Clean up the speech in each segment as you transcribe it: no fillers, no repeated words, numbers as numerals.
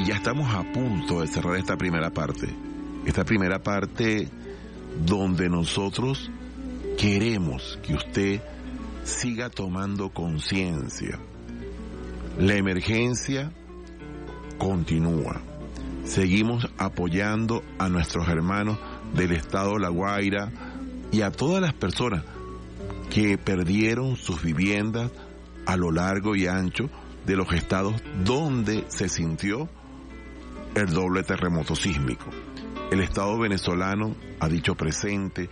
Y ya estamos a punto de cerrar esta primera parte. Esta primera parte donde nosotros queremos que usted siga tomando conciencia. La emergencia continúa. Seguimos apoyando a nuestros hermanos del estado La Guaira y a todas las personas que perdieron sus viviendas a lo largo y ancho de los estados donde se sintió el doble terremoto sísmico. El Estado venezolano ha dicho presente,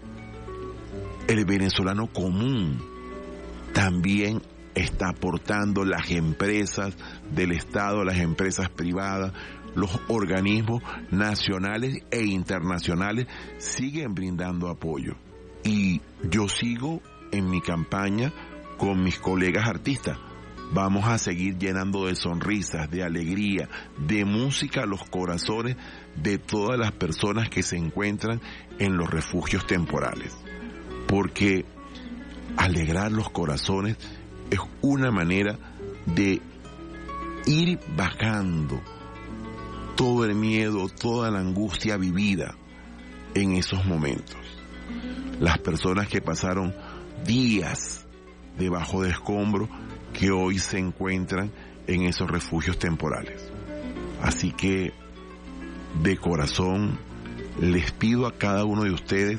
el venezolano común también está aportando, las empresas del Estado, las empresas privadas, los organismos nacionales e internacionales siguen brindando apoyo. Y yo sigo en mi campaña con mis colegas artistas. Vamos a seguir llenando de sonrisas, de alegría, de música los corazones de todas las personas que se encuentran en los refugios temporales. Porque alegrar los corazones es una manera de ir bajando todo el miedo, toda la angustia vivida en esos momentos. Las personas que pasaron días debajo de escombros, que hoy se encuentran en esos refugios temporales. Así que, de corazón, les pido a cada uno de ustedes,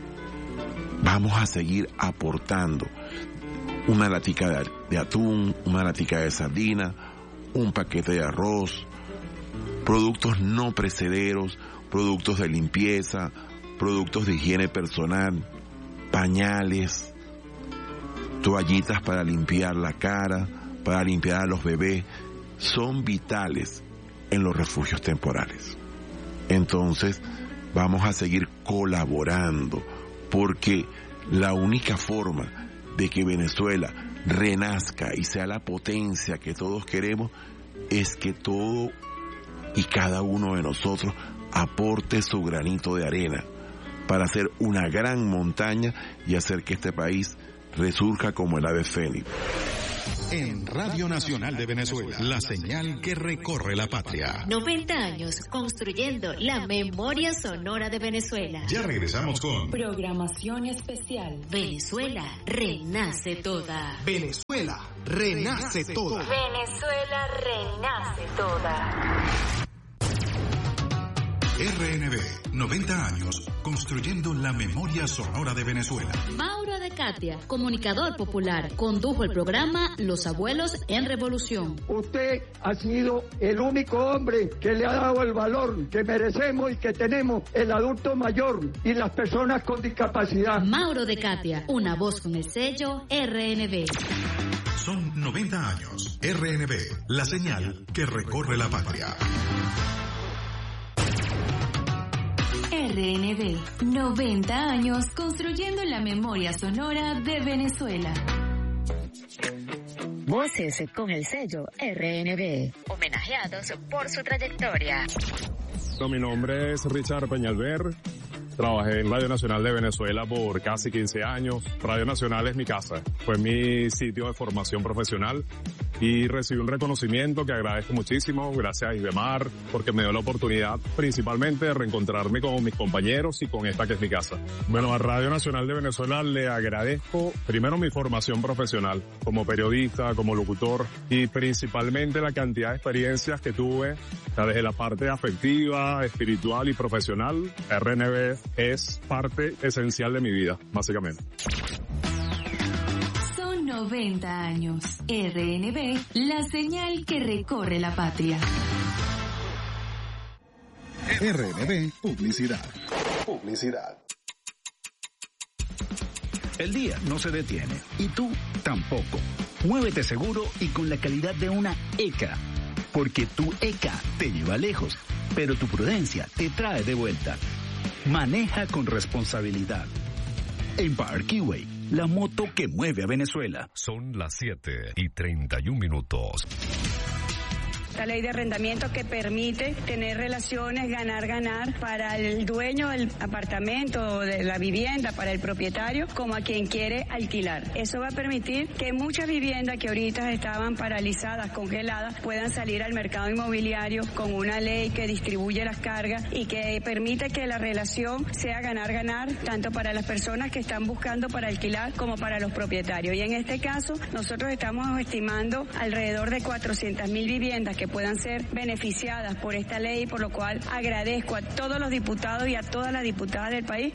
vamos a seguir aportando una latica de atún, una latica de sardina, un paquete de arroz, productos no perecederos, productos de limpieza, productos de higiene personal, pañales, toallitas para limpiar la cara, para limpiar a los bebés, son vitales en los refugios temporales. Entonces, vamos a seguir colaborando, porque la única forma de que Venezuela renazca y sea la potencia que todos queremos es que todo y cada uno de nosotros aporte su granito de arena para hacer una gran montaña y hacer que este país resurja como el ave fénix. En Radio Nacional de Venezuela, la señal que recorre la patria. 90 años construyendo la memoria sonora de Venezuela. Ya regresamos con programación especial. Venezuela renace toda. Venezuela renace toda. Venezuela renace toda. RNB, 90 años construyendo la memoria sonora de Venezuela. Mauro de Katia, comunicador popular, condujo el programa Los Abuelos en Revolución. Usted ha sido el único hombre que le ha dado el valor que merecemos y que tenemos el adulto mayor y las personas con discapacidad. Mauro de Katia, una voz con el sello RNB. Son 90 años. RNB, la señal que recorre la patria. RNB, 90 años construyendo la memoria sonora de Venezuela. Voces con el sello RNB, homenajeados por su trayectoria. Mi nombre es Richard Peñalver. Trabajé en Radio Nacional de Venezuela por casi 15 años. Radio Nacional es mi casa, fue mi sitio de formación profesional y recibí un reconocimiento que agradezco muchísimo, gracias a Isbemar, porque me dio la oportunidad principalmente de reencontrarme con mis compañeros y con esta que es mi casa. Bueno, a Radio Nacional de Venezuela le agradezco primero mi formación profesional como periodista, como locutor y principalmente la cantidad de experiencias que tuve desde la parte afectiva, espiritual y profesional. RNB es parte esencial de mi vida, básicamente. Son 90 años. RNB, la señal que recorre la patria. RNB Publicidad. Publicidad. El día no se detiene y tú tampoco. Muévete seguro y con la calidad de una ECA. Porque tu ECA te lleva lejos, pero tu prudencia te trae de vuelta. Maneja con responsabilidad. Empire Keyway, la moto que mueve a Venezuela. Son las 7:31. esta ley de arrendamiento que permite tener relaciones ganar para el dueño del apartamento o de la vivienda, para el propietario, como a quien quiere alquilar. Eso va a permitir que muchas viviendas que ahorita estaban paralizadas, congeladas, puedan salir al mercado inmobiliario con una ley que distribuye las cargas y que permite que la relación sea ganar, tanto para las personas que están buscando para alquilar como para los propietarios. Y en este caso, nosotros estamos estimando alrededor de 400.000 viviendas que puedan ser beneficiadas por esta ley, por lo cual agradezco a todos los diputados y a todas las diputadas del país.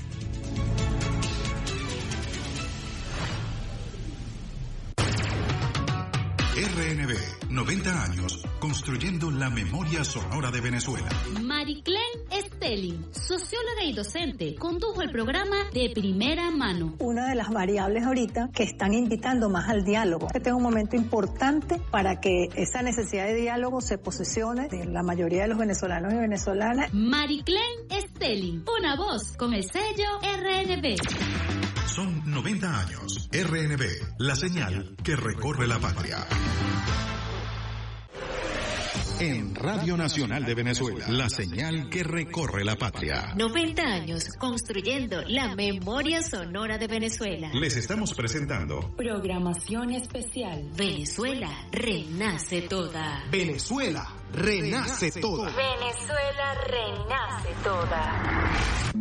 RNB, 90 años, construyendo la memoria sonora de Venezuela. Mariclen Stelling, socióloga y docente, condujo el programa De Primera Mano. Una de las variables ahorita que están invitando más al diálogo. Este es un momento importante para que esa necesidad de diálogo se posicione de la mayoría de los venezolanos y venezolanas. Mariclen Stelling, una voz con el sello RNB. Son 90 años. RNB, la señal que recorre la patria. En Radio Nacional de Venezuela, la señal que recorre la patria. 90 años construyendo la memoria sonora de Venezuela. Les estamos presentando programación especial. Venezuela renace toda. Venezuela renace toda. Venezuela renace toda.